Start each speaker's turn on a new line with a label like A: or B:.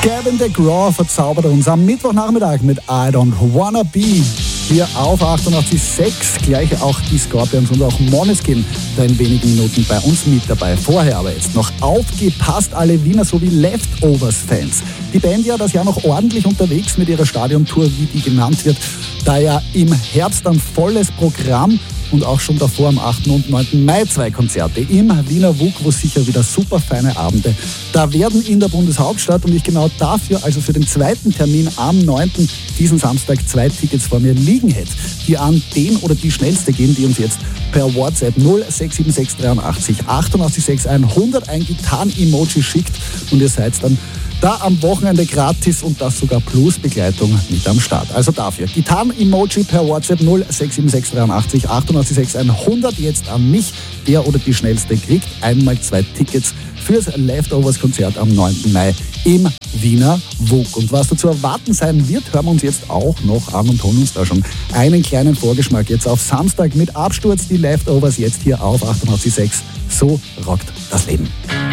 A: Gavin DeGraw verzaubert uns am Mittwochnachmittag mit I Don't Wanna Be. Hier auf 88.6, gleich auch die Scorpions und auch Måneskin da in wenigen Minuten bei uns mit dabei. Vorher aber jetzt noch aufgepasst, alle Wiener sowie Leftovers-Fans. Die Band ja das Jahr noch ordentlich unterwegs mit ihrer Stadiontour, wie die genannt wird. Da ja im Herbst ein volles Programm und auch schon davor am 8. und 9. Mai 2 Konzerte im Wiener WUK, wo sicher wieder super feine Abende da werden in der Bundeshauptstadt. Und ich genau dafür, also für den zweiten Termin am 9. diesen Samstag 2 Tickets vor mir liegen hätte, die an den oder die Schnellste gehen, die uns jetzt per WhatsApp 0676 88 100 ein Gitarren-Emoji schickt und ihr seid dann da am Wochenende gratis und das sogar plus Begleitung mit am Start. Also dafür Gitarren-Emoji per WhatsApp 0676 88 88 100 jetzt an mich. Der oder die Schnellste kriegt einmal 2 Tickets fürs Leftovers-Konzert am 9. Mai im Wiener WUK. Und was da zu erwarten sein wird, hören wir uns jetzt auch noch an und holen uns da schon einen kleinen Vorgeschmack jetzt auf Samstag mit Absturz. Die Leftovers jetzt hier auf 88.6. So rockt das Leben.